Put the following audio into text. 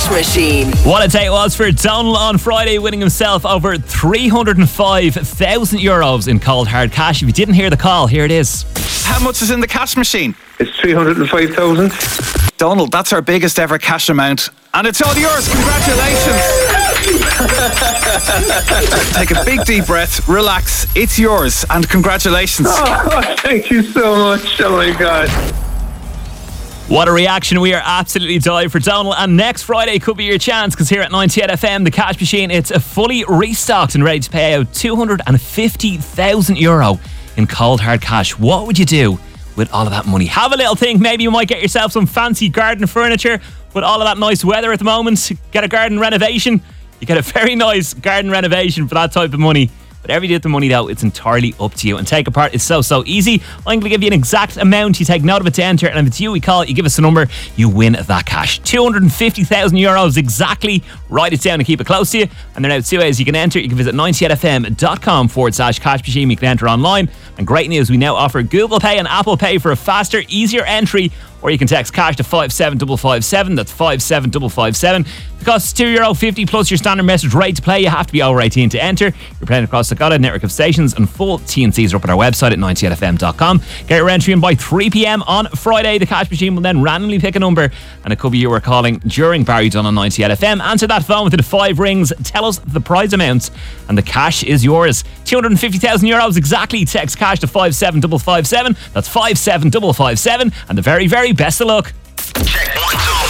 Cash Machine. What a day it was for Donald on Friday, winning himself over €305,000 in cold hard cash. If you didn't hear the call, here it is. How much is in the cash machine? It's 305,000. Donald, that's our biggest ever cash amount. And it's all yours. Congratulations. Take a big deep breath, relax. It's yours. And congratulations. Oh, thank you so much. Oh my God. What a reaction. We are absolutely delighted for Donald. And next Friday could be your chance, because here at 98 FM, the cash machine, it's fully restocked and ready to pay out €250,000 in cold hard cash. What would you do with all of that money? Have a little think. Maybe you might get yourself some fancy garden furniture with all of that nice weather at the moment. Get a garden renovation. You get a very nice garden renovation for that type of money. Whatever you do with the money, though, it's entirely up to you. And take apart is so easy. I'm going to give you an exact amount. You take note of it to enter. And if it's you, we call it. You give us a number. You win that cash. €250,000 exactly. Write it down and keep it close to you. And there are now two ways you can enter. You can visit 98fm.com/cash machine. You can enter online. And great news, we now offer Google Pay and Apple Pay for a faster, easier entry. Or you can text cash to 57557. That's 57557. The cost is €2.50 plus your standard message rate to play. You have to be over 18 to enter. You're playing across the Garda network of stations, and full T&Cs are up at our website at 98fm.com. Get your entry in by 3 p.m. on Friday. The cash machine will then randomly pick a number, and it could be you were calling during Barry Dunn on 98 FM. Answer that phone within 5 rings. Tell us the prize amount, and the cash is yours. €250,000 exactly. Text cash to 57557. That's 57557. And the very, very best of luck. Check 1, 2.